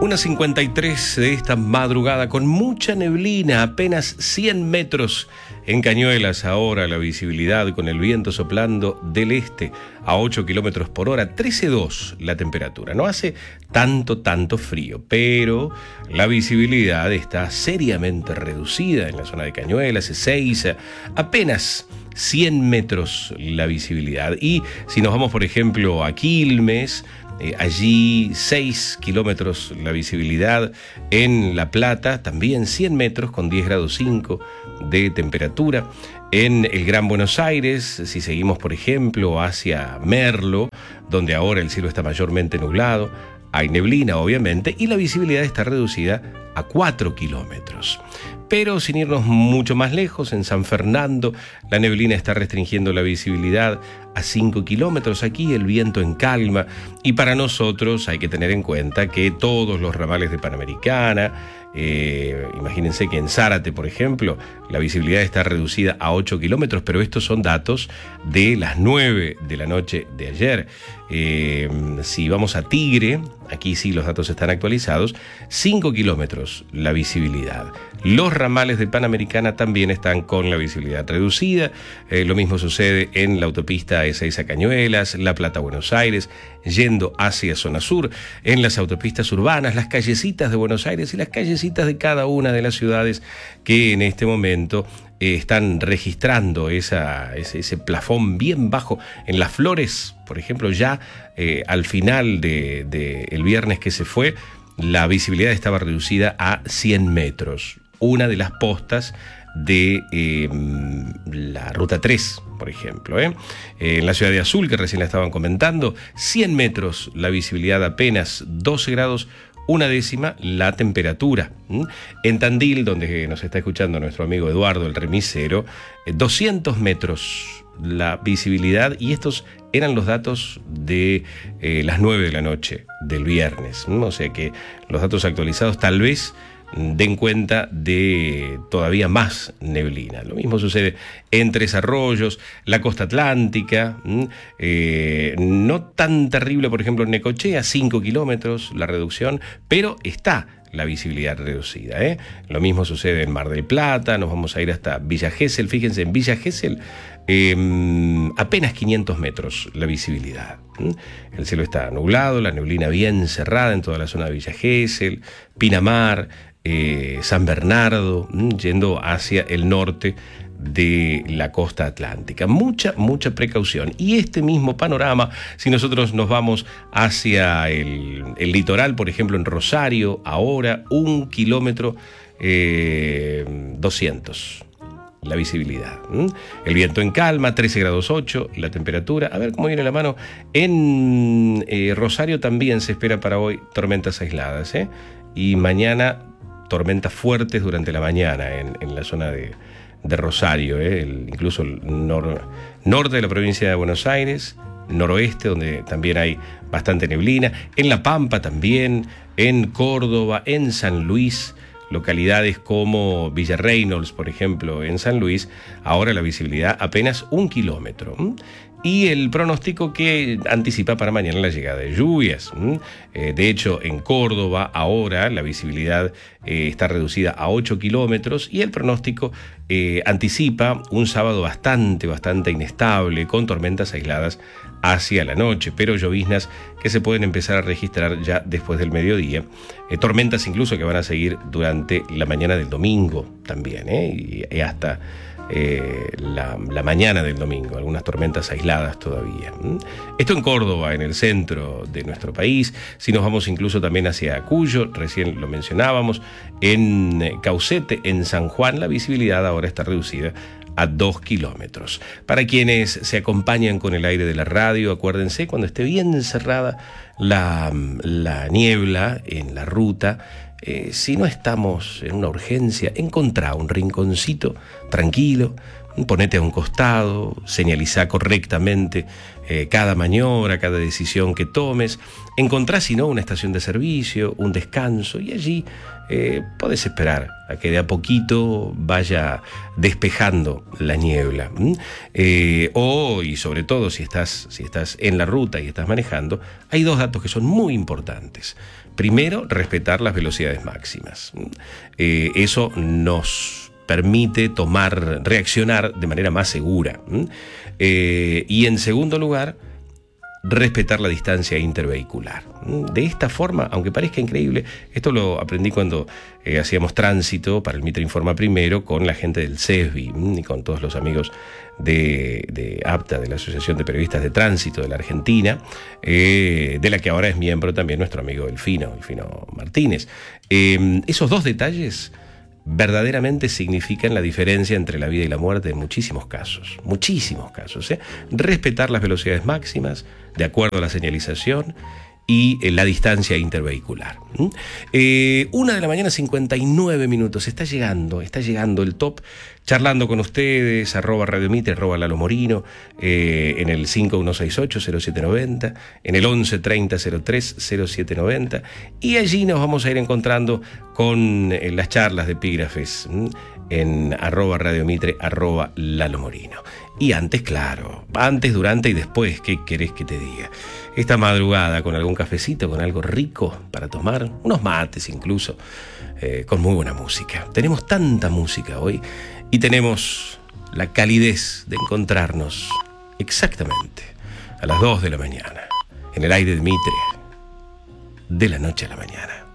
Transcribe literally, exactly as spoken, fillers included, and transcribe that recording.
una cincuenta y tres de esta madrugada con mucha neblina, apenas cien metros en Cañuelas ahora la visibilidad con el viento soplando del este a ocho kilómetros por hora, trece coma dos la temperatura. No hace tanto, tanto frío, pero la visibilidad está seriamente reducida en la zona de Cañuelas, Ezeiza, apenas cien metros la visibilidad. Y si nos vamos, por ejemplo, a Quilmes, Eh, allí seis kilómetros la visibilidad. En La Plata también cien metros con diez grados cinco de temperatura. En el Gran Buenos Aires, si seguimos por ejemplo hacia Merlo, donde ahora el cielo está mayormente nublado, hay neblina obviamente y la visibilidad está reducida a cuatro kilómetros. Pero sin irnos mucho más lejos, en San Fernando la neblina está restringiendo la visibilidad a cinco kilómetros. Aquí el viento en calma, y para nosotros hay que tener en cuenta que todos los ramales de Panamericana, eh, imagínense que en Zárate, por ejemplo, la visibilidad está reducida a ocho kilómetros, pero estos son datos de las nueve de la noche de ayer. Eh, si vamos a Tigre, aquí sí los datos están actualizados, cinco kilómetros la visibilidad. Los ramales de Panamericana también están con la visibilidad reducida. Eh, lo mismo sucede en la autopista Ezeiza Cañuelas, La Plata Buenos Aires, yendo hacia zona sur, en las autopistas urbanas, las callecitas de Buenos Aires y las callecitas de cada una de las ciudades que en este momento eh, están registrando esa, ese, ese plafón bien bajo. En Las Flores, por ejemplo, ya eh, al final de, de el viernes que se fue, la visibilidad estaba reducida a cien metros. Una de las postas de eh, la Ruta tres, por ejemplo. ¿eh? Eh, en la ciudad de Azul, que recién la estaban comentando, cien metros, la visibilidad apenas doce grados, una décima la temperatura. ¿Mm? En Tandil, donde nos está escuchando nuestro amigo Eduardo, el remisero, eh, doscientos metros la visibilidad, y estos eran los datos de eh, las nueve de la noche del viernes. ¿Mm? O sea que los datos actualizados tal vez den cuenta de todavía más neblina. Lo mismo sucede en Tres Arroyos, la costa atlántica, eh, no tan terrible, por ejemplo, en Necochea, cinco kilómetros la reducción, pero está la visibilidad reducida. ¿eh? Lo mismo sucede en Mar del Plata, nos vamos a ir hasta Villa Gesell. Fíjense, en Villa Gesell eh, apenas quinientos metros la visibilidad. ¿eh? El cielo está nublado, la neblina bien cerrada en toda la zona de Villa Gesell, Pinamar, Eh, San Bernardo, yendo hacia el norte de la costa atlántica. Mucha, mucha precaución. Y este mismo panorama, si nosotros nos vamos hacia el, el litoral, por ejemplo en Rosario, ahora un kilómetro eh, doscientos. La visibilidad. El viento en calma, trece grados ocho, la temperatura. A ver cómo viene la mano. En eh, Rosario también se espera para hoy tormentas aisladas. ¿eh? Y mañana tormentas fuertes durante la mañana en, en la zona de, de Rosario, ¿eh? el, incluso el nor, norte de la provincia de Buenos Aires, noroeste, donde también hay bastante neblina, en La Pampa también, en Córdoba, en San Luis, localidades como Villa Reynolds, por ejemplo, en San Luis, ahora la visibilidad apenas un kilómetro. ¿m? Y el pronóstico que anticipa para mañana la llegada de lluvias. Eh, de hecho, en Córdoba ahora la visibilidad eh, está reducida a ocho kilómetros y el pronóstico eh, anticipa un sábado bastante, bastante inestable, con tormentas aisladas hacia la noche, pero lloviznas que se pueden empezar a registrar ya después del mediodía. Eh, tormentas incluso que van a seguir durante la mañana del domingo también, ¿eh? y, y hasta Eh, la, la mañana del domingo, algunas tormentas aisladas todavía. Esto en Córdoba, en el centro de nuestro país. Si nos vamos incluso también hacia Cuyo, recién lo mencionábamos, en Caucete, en San Juan, la visibilidad ahora está reducida a dos kilómetros. Para quienes se acompañan con el aire de la radio, acuérdense, cuando esté bien cerrada la, la niebla en la ruta, Eh, si no estamos en una urgencia, encontrá un rinconcito tranquilo, Ponete a un costado, señalizá correctamente eh, cada maniobra, cada decisión que tomes. Encontrá, si no, una estación de servicio, un descanso, y allí eh, podés esperar a que de a poquito vaya despejando la niebla. ¿Mm? Eh, o, y sobre todo, si estás, si estás en la ruta y estás manejando, hay dos datos que son muy importantes. Primero, respetar las velocidades máximas. Eh, eso nos permite tomar, reaccionar de manera más segura. Eh, y en segundo lugar, respetar la distancia intervehicular. De esta forma, aunque parezca increíble, esto lo aprendí cuando eh, hacíamos tránsito para el Mitre Informa Primero con la gente del CESBI y con todos los amigos de, de APTA, de la Asociación de Periodistas de Tránsito de la Argentina, eh, de la que ahora es miembro también nuestro amigo Delfino, Delfino Martínez. Eh, esos dos detalles verdaderamente significan la diferencia entre la vida y la muerte en muchísimos casos, muchísimos casos. ¿eh? Respetar las velocidades máximas de acuerdo a la señalización y eh, la distancia intervehicular. ¿Mm? Eh, una de la mañana, cincuenta y nueve minutos. Está llegando, está llegando el top. Charlando con ustedes, arroba Radio Mitre, arroba Lalo Morino, eh, en el cinco uno seis ocho cero siete nueve cero, en el once treinta cero tres cero siete nueve cero, y allí nos vamos a ir encontrando con eh, las charlas de epígrafes ¿m? en arroba Radio Mitre, arroba Lalo Morino. Y antes, claro, antes, durante y después, ¿qué querés que te diga? Esta madrugada con algún cafecito, con algo rico para tomar, unos mates incluso, eh, con muy buena música. Tenemos tanta música hoy y tenemos la calidez de encontrarnos exactamente a las dos de la mañana, en el aire de Mitre, de la noche a la mañana.